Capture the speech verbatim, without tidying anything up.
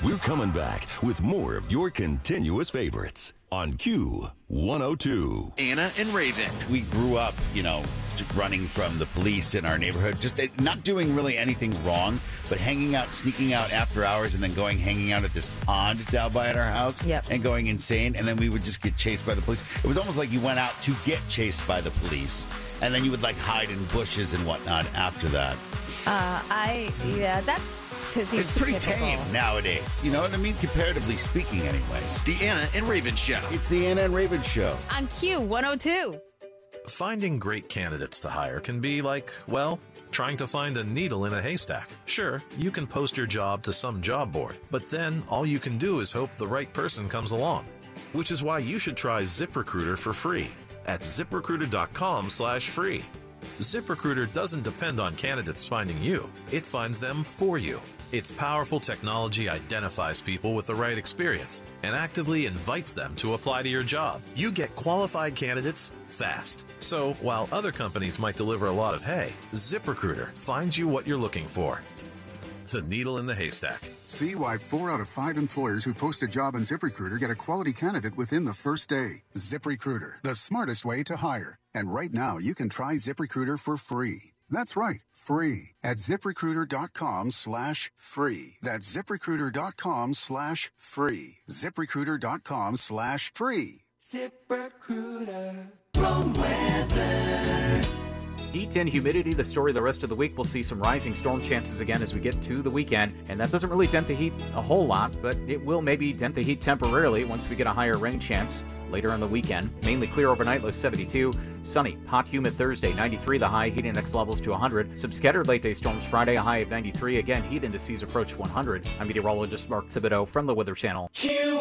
We're coming back with more of your continuous favorites on Q one oh two. Anna and Raven. We grew up, you know, running from the police in our neighborhood, just uh, not doing really anything wrong, but hanging out, sneaking out after hours, and then going hanging out at this pond down by at our house Yep. and going insane. And then we would just get chased by the police. It was almost like you went out to get chased by the police, and then you would like hide in bushes and whatnot after that. Uh, I, yeah, that's It's pretty tame nowadays. You know what I mean? Comparatively speaking, anyways. The Anna and Raven Show. It's the Anna and Raven Show. On Q one oh two. Finding great candidates to hire can be like, well, trying to find a needle in a haystack. Sure, you can post your job to some job board, but then all you can do is hope the right person comes along. Which is why you should try ZipRecruiter for free at ZipRecruiter.com slash free. ZipRecruiter doesn't depend on candidates finding you. It finds them for you. Its powerful technology identifies people with the right experience and actively invites them to apply to your job. You get qualified candidates fast. So while other companies might deliver a lot of hay, ZipRecruiter finds you what you're looking for. The needle in the haystack. See why four out of five employers who post a job on ZipRecruiter get a quality candidate within the first day. ZipRecruiter, the smartest way to hire. And right now, you can try ZipRecruiter for free. That's right, free at ZipRecruiter.com slash free. That's ZipRecruiter.com slash free. ZipRecruiter.com slash free. ZipRecruiter. Wrong weather. Heat and humidity, the story the rest of the week. We'll see some rising storm chances again as we get to the weekend. And that doesn't really dent the heat a whole lot, but it will maybe dent the heat temporarily once we get a higher rain chance later on the weekend. Mainly clear overnight, low seventy-two. Sunny, hot, humid Thursday, ninety-three the high, heat index levels to one hundred. Some scattered late-day storms Friday, a high of ninety-three. Again, heat indices approach one hundred. I'm meteorologist Mark Thibodeau from the Weather Channel. Q